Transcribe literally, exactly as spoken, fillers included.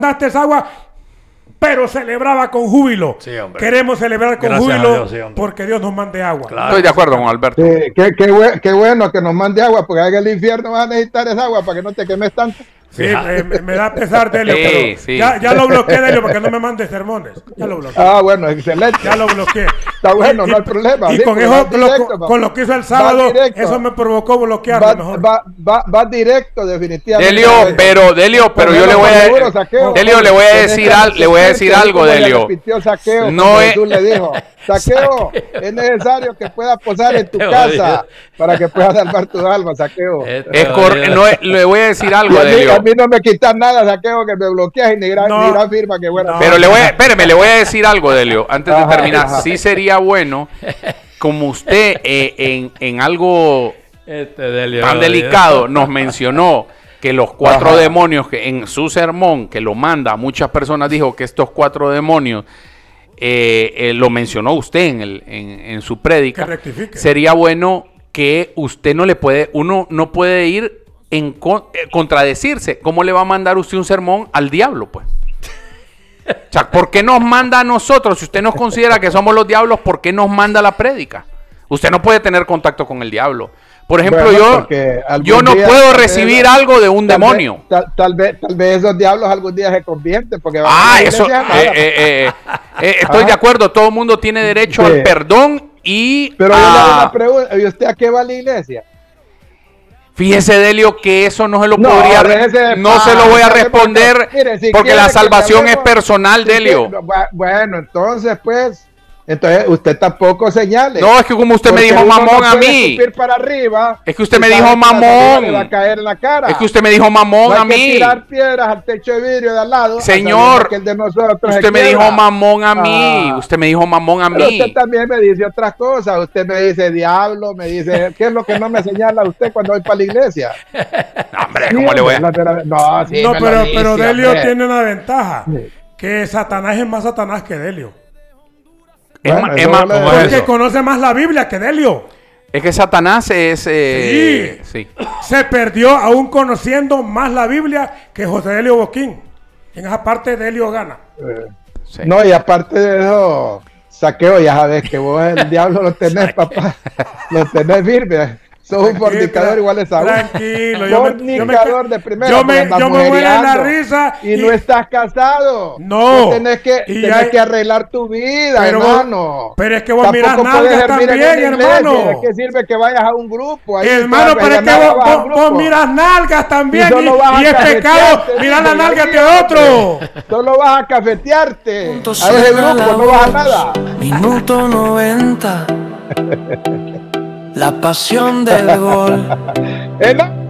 mandaste esa agua, pero celebraba con júbilo. Sí, hombre. Queremos celebrar con Gracias júbilo a Dios, sí, hombre. porque Dios nos mande agua. Claro. Estoy de acuerdo con Alberto. Sí, qué, qué, bue- qué bueno que nos mande agua, porque en el infierno vas a necesitar esa agua para que no te quemes tanto. Sí, eh, me, me da pesar, Delio, Sí, pero sí. Ya, ya lo bloqueé, Delio, porque no me mandes sermones. Ya lo bloqueé. Ah, bueno, excelente. Ya lo bloqueé. Está bueno, no hay problema. Y Sí, con, pero eso, vas lo- directo, con, va. con lo que hizo el sábado, directo. eso me provocó bloquearlo Va, mejor. va, va, va directo, definitivamente. Delio, pero Delio, pero yo le voy Seguro, a Saqueo. Delio le voy a Tenés decir que al, le voy a decir arrepentirte, algo, como le Delio. repitió Saqueo, No cuando es- Jesús le dijo, Saqueo, es necesario que puedas posar en tu Te casa odio. para que puedas salvar tu alma, Saqueo. Este Es cor- no es- le voy a decir algo, Y a, mí, Delio. a mí no me quitas nada, Saqueo, que me bloqueas y ni gran, No. ni gran firma que buena. No. Pero le voy a, espéreme, le voy a decir algo, Delio, antes de Ajá, terminar. ajá. Sí sería bueno, como usted eh, en, en algo Este Delio, tan Delio. delicado nos mencionó que los cuatro Ajá. demonios que en su sermón, que lo manda a muchas personas, dijo que estos cuatro demonios, eh, eh, lo mencionó usted en, el, en, en su prédica. Que rectifique. Sería bueno que usted no le puede, uno no puede ir en con- eh, contradecirse. ¿Cómo le va a mandar usted un sermón al diablo, pues? O sea, ¿por qué nos manda a nosotros? Si usted nos considera que somos los diablos, ¿por qué nos manda la prédica? Usted no puede tener contacto con el diablo. Por ejemplo, Bueno, yo, porque algún yo no día puedo tal vez- recibir algo de un Tal vez- demonio. Tal, tal vez, tal vez esos diablos algún día se convierten porque van Ah, a la eso. iglesia, eh, nada. eh, eh, eh, estoy Ajá. de acuerdo. Todo el mundo tiene derecho Sí. al perdón y Pero yo le hago a- una pregunta, ¿y usted a qué va a la iglesia? Fíjese, Delio, que eso no se lo No, podría, déjese de no se lo paz, voy a déjese de responder paz. Mire, si porque quiere la que salvación le es hablemos- personal, si Delio. quiere- bu- Bueno, entonces pues, entonces usted tampoco señale. No, es que como usted me Porque dijo uno mamón no a puede mí. escupir para arriba. Es que usted y me sabe dijo que la saliva mamón. le va a caer en la cara. Es que usted me dijo mamón No hay a que mí. tirar piedras al techo de vidrio de al lado. Señor, sabiendo que el de nosotros Usted se me dijo quiebra. mamón a mí. Ah. Usted me dijo mamón a Pero mí. usted también me dice otras cosas. Usted me dice diablo, me dice, ¿qué es lo que no me señala usted cuando voy para la iglesia? No, hombre, Sí, ¿cómo le voy a...? hombre, la- No, sí, no, me lo pero, dice, pero Delio hombre. tiene una ventaja. Sí. Que Satanás es más Satanás que Delio. Es Bueno, ma- es eso ma- no le- ¿cómo es Porque eso? conoce más la Biblia que Delio. Es que Satanás es... eh, sí. Se perdió aún conociendo más la Biblia que José Delio Boquín. En esa parte Delio gana. Sí. No, y aparte de eso, Saqueo, ya sabes que vos el diablo lo tenés, papá. Lo tenés firme. Sos un fornicador igual a Saúl. Tranquilo, yo me- yo me- Fornicador de primera. yo me- porque andas yo me muero de la mujeriando. risa Y, y- no estás casado. No. Vos tenés que, Y tenés hay- que arreglar tu vida, Pero vos- hermano. pero es que vos Tampoco mirás puedes nalgas servir en también, una iglesia. hermano. ¿De qué sirve que vayas a un grupo? Ahí Hermano, te pero vas a es que ganar, vos, vas a un vos- vos grupo. miras nalgas también Y y, solo vas a y es pecado cafetearte, mirar las dice, nalgas ahí, de otro. Solo vas a cafetearte. A Punto ese suena la grupo no vas a voz, nada. Minuto noventa. La pasión del gol. Eh, no.